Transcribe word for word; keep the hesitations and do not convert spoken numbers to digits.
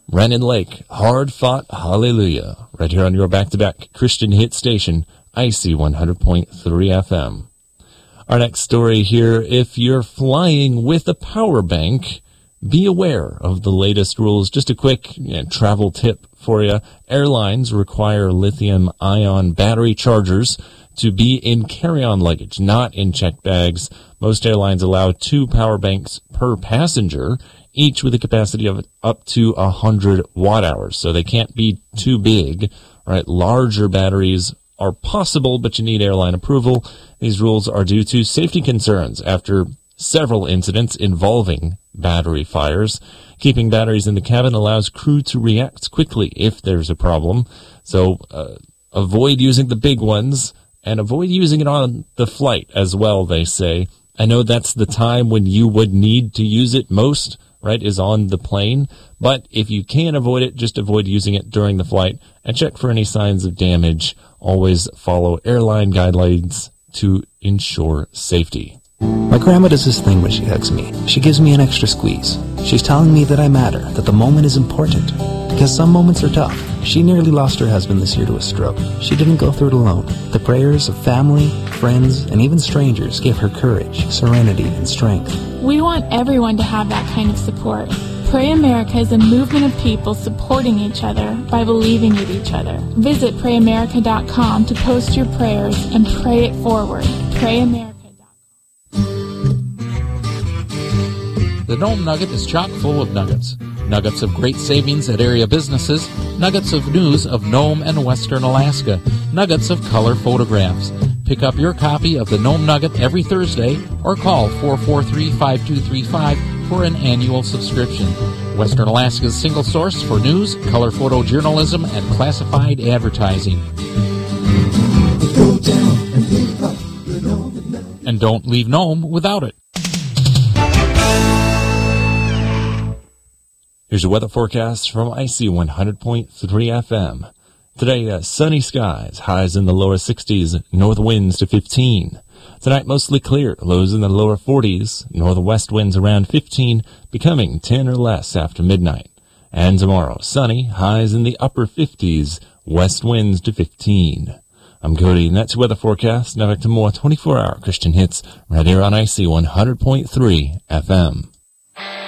Renan Lake, Hard Fought Hallelujah, right here on your back-to-back Christian hit station, I C one hundred point three F M. Our next story here, if you're flying with a power bank, be aware of the latest rules. Just a quick you know, travel tip for you. Airlines require lithium-ion battery chargers to be in carry-on luggage, not in checked bags. Most airlines allow two power banks per passenger, each with a capacity of up to one hundred watt hours. So they can't be too big, right? Larger batteries are possible, but you need airline approval. These rules are due to safety concerns after several incidents involving battery fires. Keeping batteries in the cabin allows crew to react quickly if there's a problem. So uh, avoid using the big ones and avoid using it on the flight as well, they say. I know that's the time when you would need to use it most, right, is on the plane. But if you can avoid it, just avoid using it during the flight and check for any signs of damage. Always follow airline guidelines to ensure safety. My grandma does this thing when she hugs me. She gives me an extra squeeze. She's telling me that I matter, that the moment is important. Because some moments are tough. She nearly lost her husband this year to a stroke. She didn't go through it alone. The prayers of family, friends, and even strangers gave her courage, serenity, and strength. We want everyone to have that kind of support. Pray America is a movement of people supporting each other by believing in each other. Visit pray america dot com to post your prayers and pray it forward. pray america dot com. The Nome Nugget is chock full of nuggets. Nuggets of great savings at area businesses, nuggets of news of Nome and Western Alaska, nuggets of color photographs. Pick up your copy of the Nome Nugget every Thursday or call four four three, five two three five for an annual subscription. Western Alaska's single source for news, color photojournalism, and classified advertising. And don't leave Nome without it. Here's your weather forecast from I C one hundred point three F M. Today, uh, sunny skies, highs in the lower sixties, north winds to fifteen. Tonight, mostly clear, lows in the lower forties, northwest winds around fifteen, becoming ten or less after midnight. And tomorrow, sunny, highs in the upper fifties, west winds to fifteen. I'm Cody, and that's your weather forecast. Now back to more twenty-four hour Christian hits right here on I C one hundred point three F M.